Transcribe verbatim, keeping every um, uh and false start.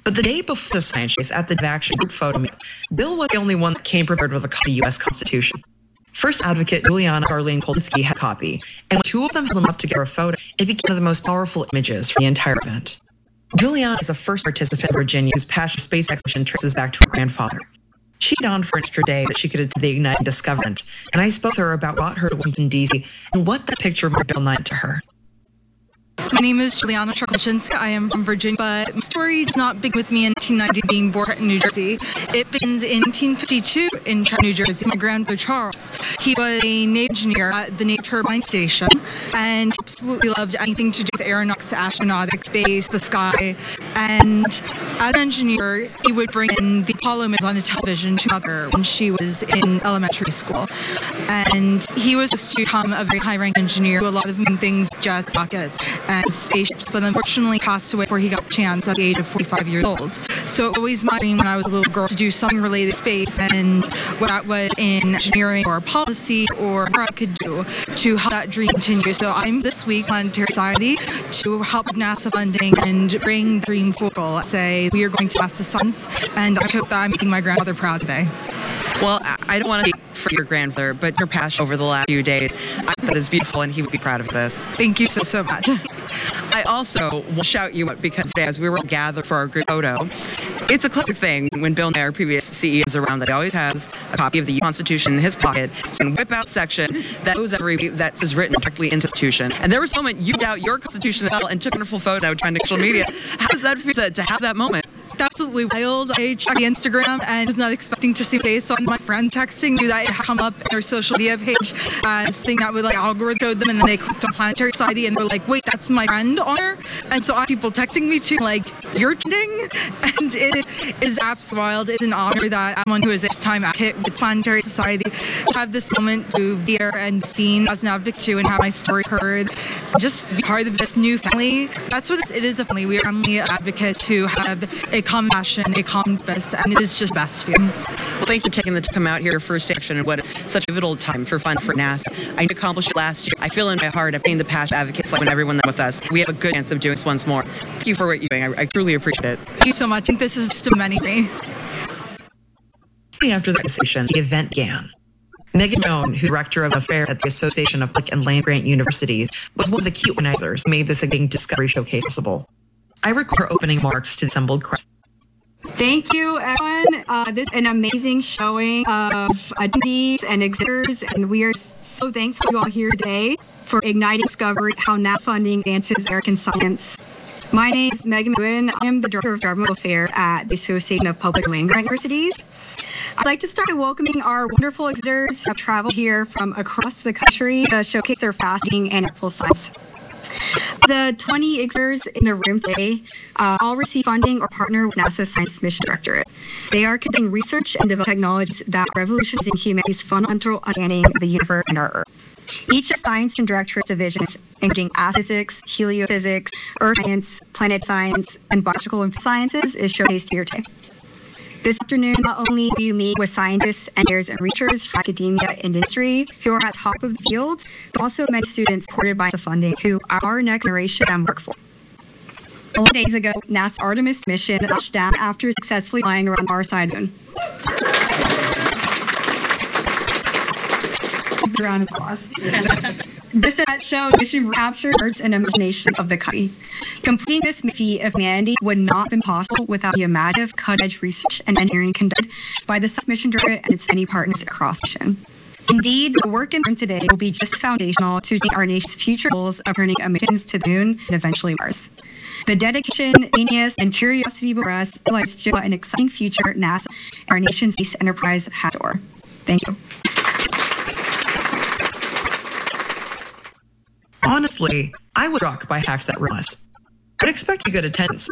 But the day before the science chase at the Action Group photo meet, Bill was the only one that came prepared with a copy of the U S Constitution. First advocate Juliana Arlene Kolensky had a copy, and when two of them held them up together a photo, it became one of the most powerful images for the entire event. Juliana is the first participant in Virginia whose passion for space exploration traces back to her grandfather. She stayed on for an extra day that she could attend the Ignite and Discover event, and I spoke to her about what brought her to Washington, D C and what that picture of Bill meant to her. My name is Juliana Trakolchinska. I am from Virginia, but my story does not begin with me in nineteen ninety being born in New Jersey. It begins in nineteen fifty-two in Trenton, New Jersey. My grandfather, Charles, he was a naval engineer at the Naval Turbine Station and absolutely loved anything to do with aeronautics, astronautics, space, the sky. And as an engineer, he would bring in the Apollo missions on the television to mother when she was in elementary school. And he was supposed to become a very high-ranking engineer, do a lot of things, jets, rockets, and spaceships, but unfortunately passed away before he got a chance at the age of forty-five years old. So it was my dream when I was a little girl to do something related to space, and what that was in engineering or policy or what I could do to help that dream continue. So I'm this week Planetary Society to help with NASA funding and bring the dream forward. Say we are going to NASA science, and I hope that I'm making my grandmother proud today. Well, I don't want to speak for your grandfather, but your passion over the last few days, I think that is beautiful, and he would be proud of this. Thank you so, so much. I also want to shout you out because today, as we were all gathered for our group photo, it's a classic thing when Bill and our previous C E Os around that he always has a copy of the Constitution in his pocket, so he can whip out a section that goes every that is written directly into the Constitution. And there was a moment you out your Constitution as well and took a wonderful photo out trying to social media. How does that feel to, to have that moment? Absolutely wild. I checked the Instagram and was not expecting to see face on my friends texting me that it had come up in their social media page as thing that would like algorithm code them, and then they clicked on Planetary Society and they're like, wait, that's my friend on her. And so I have people texting me too, like, you're kidding? And it is absolutely wild. It's an honor that I'm one who is a time advocate with Planetary Society to have this moment to be here and be seen as an advocate too and have my story heard. Just be part of this new family. That's what it is, a family. We are family advocates who have a common passion, a common purpose, and it is just best for you. Well, thank you for taking the time to come out here, your first action, and what such a pivotal time for fun for NASA. I accomplished it last year. I feel in my heart of being the passionate advocates like when everyone with us. We have a good chance of doing this once more. Thank you for what you're doing. I, I truly appreciate it. Thank you so much. I think this is just a many day. After that conversation, the event began. Megan Doan, who's director of affairs at the Association of Public and Land-Grant Universities, was one of the key organizers who made this exciting Discovery Showcase possible. I record her opening remarks to the assembled crowd. Thank you, everyone. Uh, this is an amazing showing of attendees and exhibitors, and we are so thankful you all here today for Igniting Discovery, how NASA funding advances American science. My name is Megan McEwen. I am the Director of Government Affairs at the Association of Public and Land-Grant Universities. I'd like to start by welcoming our wonderful exhibitors who have traveled here from across the country to showcase their fascinating and helpful science. The twenty exhibitors in the room today uh, all receive funding or partner with NASA's Science Mission Directorate. They are conducting research and developing technologies that revolutionize humanity's fundamental understanding of the universe and our Earth. Each of Science and Directorate's divisions, including astrophysics, heliophysics, earth science, planet science, and biological sciences, is showcased here today. This afternoon, not only will you meet with scientists, engineers, and researchers from academia and industry who are at the top of the field, but also many students supported by the funding who are our next generation and work for. Only days ago, NASA's Artemis mission touched down after successfully flying around our side of the moon. Round of applause. This event showed mission capture arts and imagination of the country. Completing this feat of humanity would not have been possible without the imaginative, cutting-edge research and engineering conducted by the Science Mission Directorate and its many partners across the nation. Indeed, the work in the room today will be just foundational to achieving our nation's future goals of turning Americans to the moon and eventually Mars. The dedication, genius, and curiosity before us highlights just what an exciting future NASA and our nation's space enterprise has to offer. Thank you. Honestly, I was struck by how packed that room was. I'd expect a good attendance,